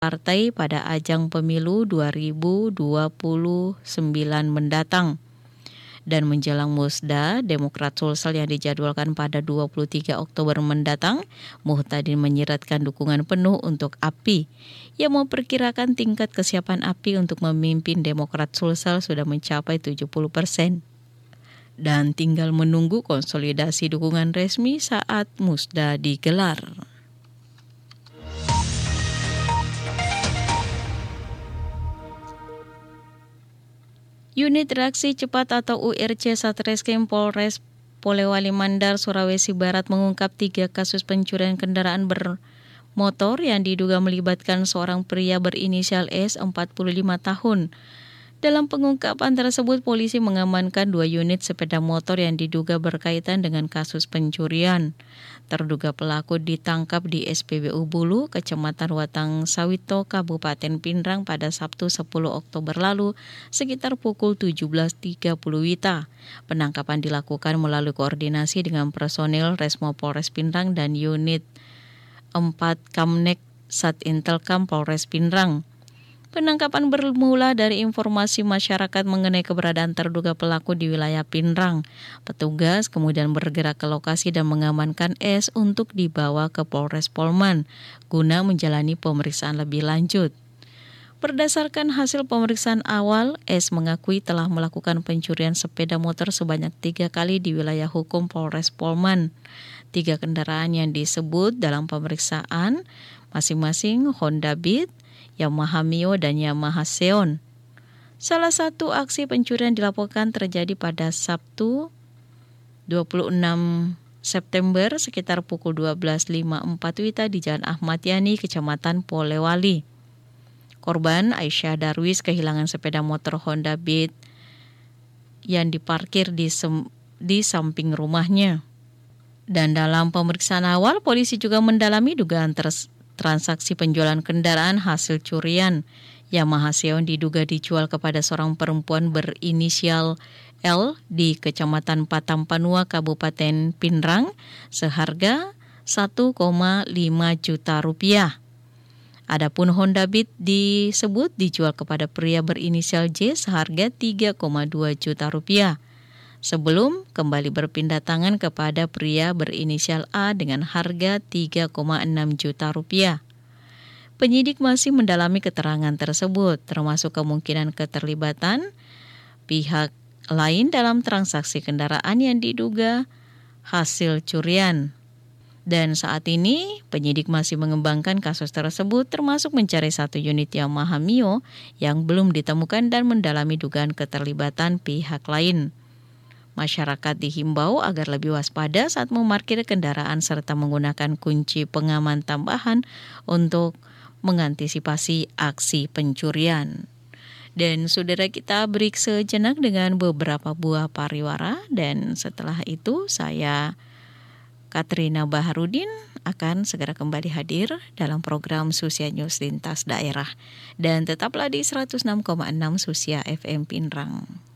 partai pada ajang pemilu 2029 mendatang. Dan menjelang Musda, Demokrat Sulsel yang dijadwalkan pada 23 Oktober mendatang, Muhtadin menyiratkan dukungan penuh untuk API. Ia memperkirakan tingkat kesiapan API untuk memimpin Demokrat Sulsel sudah mencapai 70%. Dan tinggal menunggu konsolidasi dukungan resmi saat Musda digelar. Unit Reaksi Cepat atau URC Satreskrim Polres Polewali Mandar, Sulawesi Barat mengungkap 3 kasus pencurian kendaraan bermotor yang diduga melibatkan seorang pria berinisial S, 45 tahun. Dalam pengungkapan tersebut, polisi mengamankan 2 unit sepeda motor yang diduga berkaitan dengan kasus pencurian. Terduga pelaku ditangkap di SPBU Bulu, Kecamatan Watang Sawito, Kabupaten Pindrang pada Sabtu 10 Oktober lalu sekitar pukul 17.30 WITA. Penangkapan dilakukan melalui koordinasi dengan personil Resmo Polres Pindrang dan unit 4 Kamnek Satintelkam Polres Pindrang. Penangkapan bermula dari informasi masyarakat mengenai keberadaan terduga pelaku di wilayah Pindrang. Petugas kemudian bergerak ke lokasi dan mengamankan S untuk dibawa ke Polres Polman guna menjalani pemeriksaan lebih lanjut. Berdasarkan hasil pemeriksaan awal, S mengakui telah melakukan pencurian sepeda motor sebanyak 3 kali di wilayah hukum Polres Polman. 3 kendaraan yang disebut dalam pemeriksaan masing-masing Honda Beat, Yamaha Mio, dan Yamaha Xeon. Salah satu aksi pencurian dilaporkan terjadi pada Sabtu 26 September sekitar pukul 12.54 WITA di Jalan Ahmad Yani, Kecamatan Polewali. Korban Aisyah Darwis kehilangan sepeda motor Honda Beat yang diparkir di samping rumahnya. Dan dalam pemeriksaan awal, polisi juga mendalami dugaan transaksi penjualan kendaraan hasil curian. Yamaha Xeon diduga dijual kepada seorang perempuan berinisial L di Kecamatan Patampanua, Kabupaten Pindrang seharga 1,5 juta rupiah. Adapun Honda Beat disebut dijual kepada pria berinisial J seharga 3,2 juta rupiah. Sebelum kembali berpindah tangan kepada pria berinisial A dengan harga 3,6 juta rupiah. Penyidik masih mendalami keterangan tersebut, termasuk kemungkinan keterlibatan pihak lain dalam transaksi kendaraan yang diduga hasil curian. Dan saat ini penyidik masih mengembangkan kasus tersebut, termasuk mencari 1 unit Yamaha Mio yang belum ditemukan dan mendalami dugaan keterlibatan pihak lain. Masyarakat dihimbau agar lebih waspada saat memarkir kendaraan serta menggunakan kunci pengaman tambahan untuk mengantisipasi aksi pencurian. Dan saudara, kita break sejenak dengan beberapa buah pariwara, dan setelah itu saya Katrina Baharudin akan segera kembali hadir dalam program Susia News Lintas Daerah. Dan tetaplah di 106,6 Susia FM Pindrang.